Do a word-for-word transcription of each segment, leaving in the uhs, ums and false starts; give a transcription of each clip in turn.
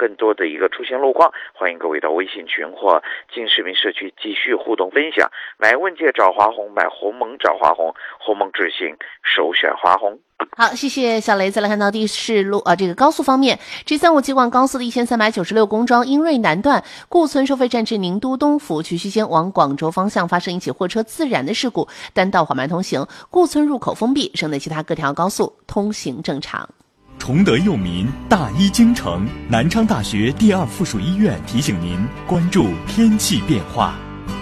更多的一个出现路况，欢迎各位到微信群或进市民社区继续互动分享。买问界找华虹，买鸿蒙找华虹，鸿蒙智行首选华虹。 好，谢谢小雷。再来看到地市路呃，这个高速方面 ，G 三五 京广高速的一千三百九十六公庄英瑞南段顾村收费站至宁都东府渠区间往广州方向发生一起货车自燃的事故，单道缓慢通行，顾村入口封闭，省内其他各条高速通行正常。 崇德佑民，大医京城，南昌大学第二附属医院提醒您关注天气变化。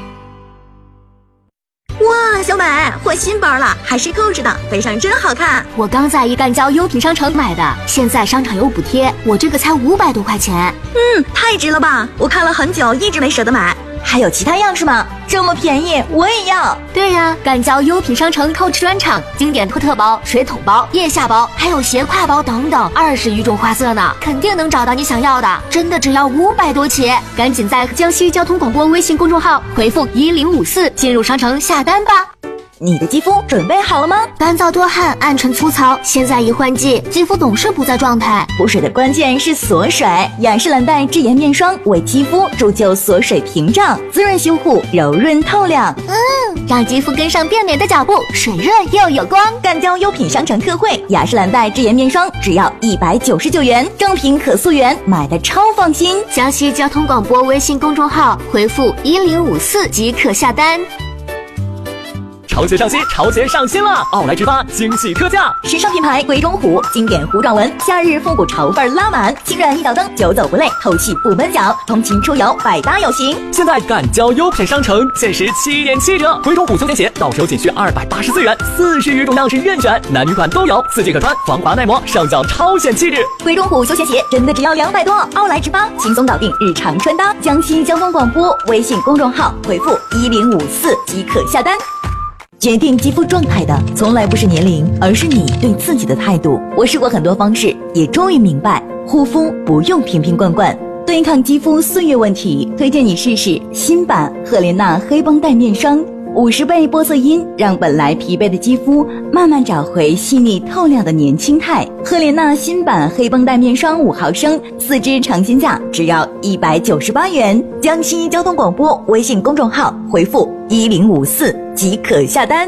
哇，小美，换新包了，还是扣子的，背上真好看。 我刚在一干交优品商城买的，现在商场有补贴，我这个才五百多块钱。 嗯，太值了吧！我看了很久，一直没舍得买。还有其他样式吗？这么便宜，我也要。 对呀，干交优品商城 Coach 专场，经典托特包、水桶包、腋下包，还有斜挎包等等，二十余种花色呢，肯定能找到你想要的。真的只要五百多起，赶紧在江西交通广播微信公众号回复一零五四进入商城下单吧。 你的肌肤准备好了吗？ 干燥多汗，暗沉粗糙，现在一换季，肌肤总是不在状态。 补水的关键是锁水，雅诗兰黛智颜面霜为肌肤铸就锁水屏障，滋润修护，柔润透亮。 嗯，让肌肤跟上变美的脚步，水润又有光。 干交优品商城特惠，雅诗兰黛智颜面霜只要一百九十九元，正品可溯源，买的超放心。 江西交通广播微信公众号回复一零五四即可下单。 潮鞋上新，潮鞋上新了！奥莱直发惊喜特价， 时尚品牌鬼冢虎经典弧状纹，夏日复古潮范拉满，轻软一脚蹬，久走不累，透气不闷脚，通勤出游百搭有型。 现在赶交优品商城，限时七点七折，鬼冢虎休闲鞋到手仅需二百八十四元，四十余种样式任选，男女款都有，四季可穿，防滑耐磨，上脚超显气质。 鬼冢虎休闲鞋真的只要两百多，奥莱直发轻松搞定日常穿搭。江西交通广播微信公众号回复一零五四即可下单。决定肌肤状态的从来不是年龄，而是你对自己的态度。我试过很多方式，也终于明白，护肤不用瓶瓶罐罐，对抗肌肤岁月问题，推荐你试试新版赫莲娜黑绷带面霜，五十倍玻色因让本来疲惫的肌肤慢慢找回细腻透亮的年轻态。赫莲娜新版黑绷带面霜五毫升，四支尝鲜价只要一百九十八元。江西交通广播微信公众号回复一零五四即可下单。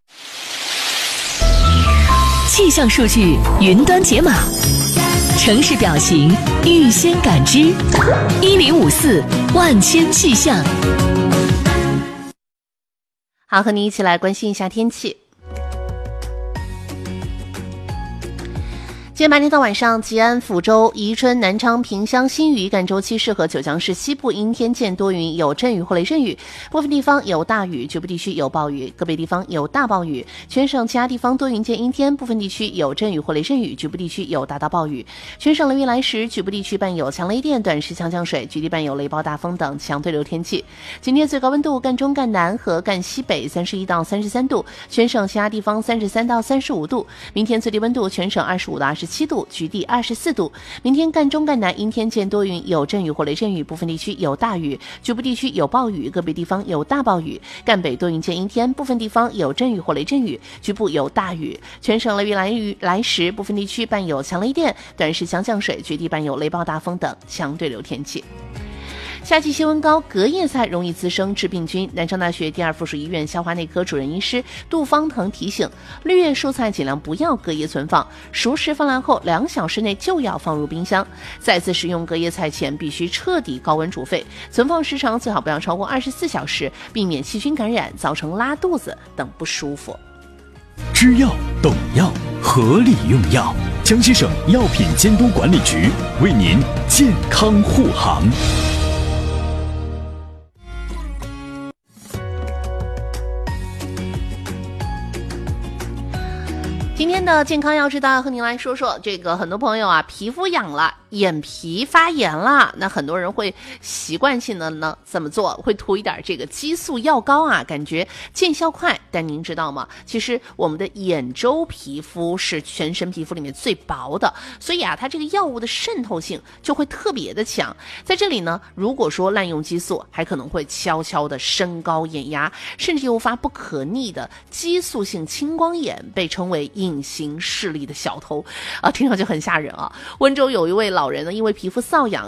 气象数据云端解码，城市表情预先感知，一零五四万千气象。 好，和你一起来关心一下天气。今天白天到晚上，吉安、抚州、宜春、南昌、萍乡、新余、赣州、七市和九江市西部阴天见多云，有阵雨或雷阵雨，部分地方有大雨，局部地区有暴雨，个别地方有大暴雨。全省其他地方多云见阴天，部分地区有阵雨或雷阵雨，局部地区有大到暴雨。全省雷雨来时，局部地区伴有强雷电、短时强降水，局地伴有雷暴大风等强对流天气。今天最高温度，赣中、赣南和赣西北三十一到三十三度，全省其他地方三十三到三十五度。明天最低温度，全省二十五到二十七度，局地二十四度。明天赣中、赣南阴天见多云，有阵雨或雷阵雨，部分地区有大雨，局部地区有暴雨，个别地方有大暴雨。赣北多云见阴天，部分地方有阵雨或雷阵雨，局部有大雨。全省雷雨来雨来时，部分地区伴有强雷电、短时强降水，局地伴有雷暴大风等强对流天气。夏季气温高，隔夜菜容易滋生致病菌。南昌大学第二附属医院消化内科主任医师杜方腾提醒，绿叶蔬菜尽量不要隔夜存放，熟食放凉后两小时内就要放入冰箱。再次食用隔夜菜前，必须彻底高温煮沸，存放时长最好不要超过二十四小时，避免细菌感染，造成拉肚子等不舒服。 知药懂药，合理用药。江西省药品监督管理局为您健康护航。 今天的健康要知道，和您来说说这个，很多朋友啊，皮肤痒了，眼皮发炎了，那很多人会习惯性的呢怎么做？会涂一点这个激素药膏啊，感觉见效快。但您知道吗？其实我们的眼周皮肤是全身皮肤里面最薄的，所以啊，它这个药物的渗透性就会特别的强。在这里呢，如果说滥用激素，还可能会悄悄的升高眼压，甚至诱发不可逆的激素性青光眼，被称为隐形视力的小偷啊，听上去很吓人啊。温州有一位老人呢，因为皮肤瘙痒，